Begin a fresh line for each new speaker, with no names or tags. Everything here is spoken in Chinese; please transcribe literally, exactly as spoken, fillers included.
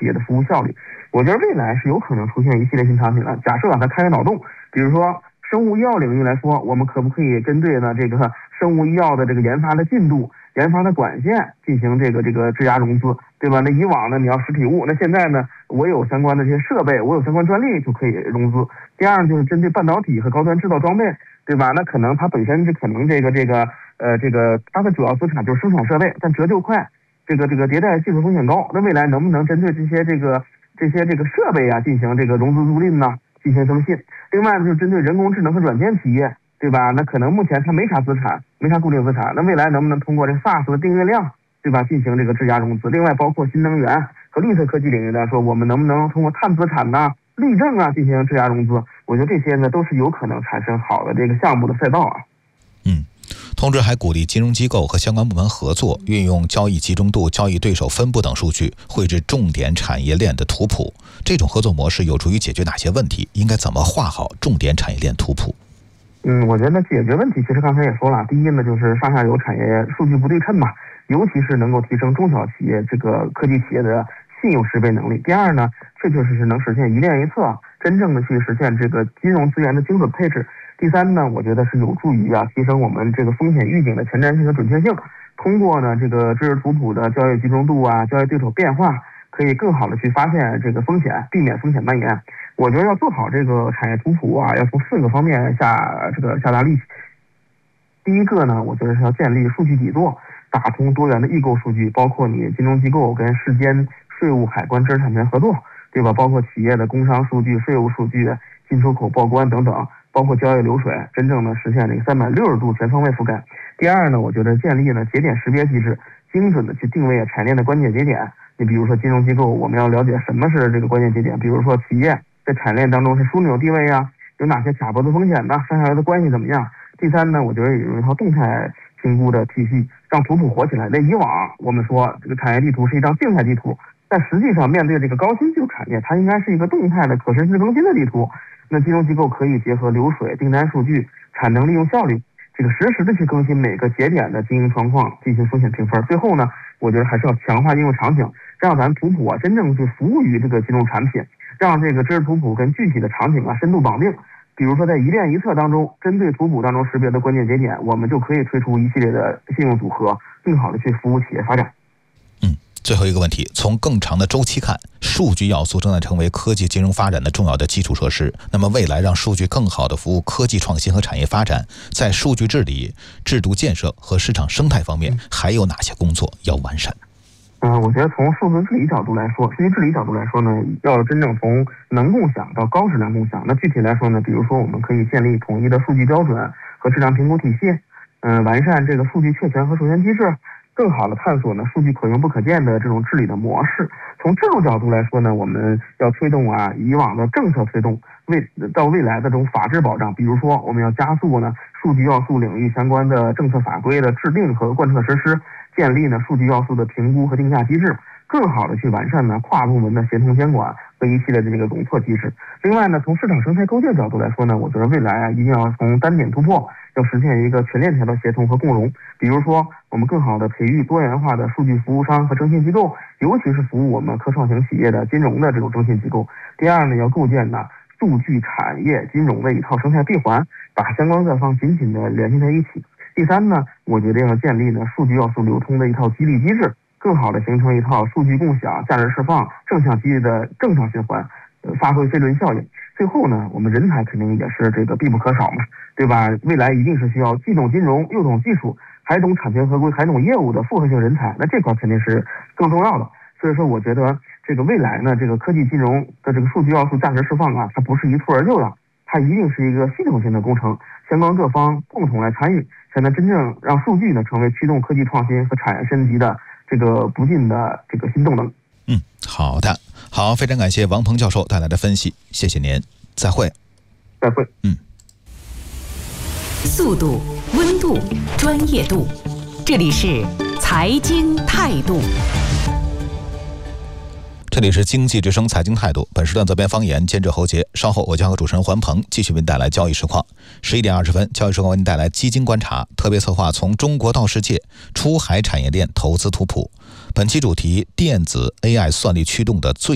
业的服务效率。我觉得未来是有可能出现一系列新产品的。假设啊，它开个脑洞，比如说生物医药领域来说，我们可不可以针对呢这个生物医药的这个研发的进度、研发的管线进行这个这个质押融资，对吧？那以往呢你要实体物，那现在呢我有相关的这些设备，我有相关专利就可以融资。第二就是针对半导体和高端制造装备，对吧？那可能它本身就可能这个这个呃这个它的主要资产就是生产设备，但折旧快，这个这个迭代技术风险高。那未来能不能针对这些这个这些这个设备啊进行这个融资租赁呢？进行增信。另外就是针对人工智能和软件企业，对吧？那可能目前它没啥资产，没啥固定资产，那未来能不能通过这 SaaS 的订阅量，对吧，进行这个质押融资？另外包括新能源和绿色科技领域来说，我们能不能通过碳资产呐、绿证啊进行质押融资？我觉得这些呢都是有可能产生好的这个项目的赛道啊。
嗯。通知还鼓励金融机构和相关部门合作，运用交易集中度、交易对手分布等数据，绘制重点产业链的图谱。这种合作模式有助于解决哪些问题？应该怎么画好重点产业链图谱？
嗯，我觉得解决问题，其实刚才也说了，第一呢就是上下游产业数据不对称嘛，尤其是能够提升中小企业这个科技企业的信用识别能力。第二呢，确确实实能实现一链一策，真正的去实现这个金融资源的精准配置。第三呢，我觉得是有助于啊提升我们这个风险预警的前瞻性和准确性。通过呢这个知识图谱的交易集中度啊、交易对手变化，可以更好的去发现这个风险，避免风险蔓延。我觉得要做好这个产业图谱啊，要从四个方面下这个下大力气。第一个呢，我觉得是要建立数据底座，打通多元的异构数据，包括你金融机构跟市监、税务、海关、知识产权合作，对吧？包括企业的工商数据、税务数据、进出口报关等等。包括交易流水，真正的实现这个三百六十度全方位覆盖。第二呢，我觉得建立呢节点识别机制，精准的去定位产业链的关键节点。你比如说金融机构，我们要了解什么是这个关键节点，比如说企业在产业链当中是枢纽地位呀，有哪些卡脖子风险呢？上下游的关系怎么样？第三呢，我觉得有一套动态评估的体系，让图谱活起来。那以往我们说这个产业地图是一张静态地图，但实际上面对这个高新技术产业，它应该是一个动态的、可实时更新的地图。那金融机构可以结合流水、订单数据、产能利用效率，这个实时的去更新每个节点的经营状况，进行风险评分。最后呢，我觉得还是要强化应用场景，让咱图谱啊真正去服务于这个金融产品，让这个知识图谱跟具体的场景啊深度绑定。比如说在一链一策当中，针对图谱当中识别的关键节点，我们就可以推出一系列的信用组合，更好的去服务企业发展。
嗯。最后一个问题，从更长的周期看，数据要素正在成为科技金融发展的重要的基础设施。那么未来让数据更好地服务科技创新和产业发展，在数据治理、制度建设和市场生态方面，还有哪些工作要完善？
嗯、呃，我觉得从数字治理角度来说，数据治理角度来说呢，要真正从能共享到高质量共享。那具体来说呢，比如说我们可以建立统一的数据标准和质量评估体系，嗯、呃，完善这个数据确权和授权机制。更好的探索呢数据可用不可见的这种治理的模式。从制度角度来说呢，我们要推动啊以往的政策推动未到未来的这种法治保障。比如说我们要加速呢数据要素领域相关的政策法规的制定和贯彻实施，建立呢数据要素的评估和定价机制，更好的去完善呢跨部门的协同监管和一系列的这个容错机制。另外呢，从市场生态构建角度来说呢，我觉得未来啊一定要从单点突破，要实现一个全链条的协同和共融。比如说我们更好的培育多元化的数据服务商和征信机构，尤其是服务我们科创型企业的金融的这种征信机构。第二呢，要构建呢数据产业金融的一套生态闭环，把相关各方紧紧的联系在一起。第三呢，我觉得要建立呢数据要素流通的一套激励机制，更好的形成一套数据共享、价值释放、正向激励的正向循环，呃，发挥飞轮效应。最后呢，我们人才肯定也是这个必不可少嘛，对吧？未来一定是需要既懂金融又懂技术，还懂产权合规，还懂业务的复合性人才，那这块肯定是更重要的。所以说，我觉得这个未来呢，这个科技金融的这个数据要素价值释放啊，它不是一蹴而就的，它一定是一个系统性的工程，相关各方共同来参与，才能真正让数据呢成为驱动科技创新和产业升级的这个不尽的这个新动能。
嗯，好的，好，非常感谢王鹏教授带来的分析，谢谢您，再会。
再会。
嗯。
速度、温度、专业度，这里是财经态度。
这里是经济之声财经态度，本时段责编方言，监制侯杰。稍后我将和主持人环鹏继续为您带来交易实况。十一点二十分，交易实况为您带来基金观察特别策划，从中国到世界，出海产业链投资图谱。本期主题：电子 A I 算力驱动的最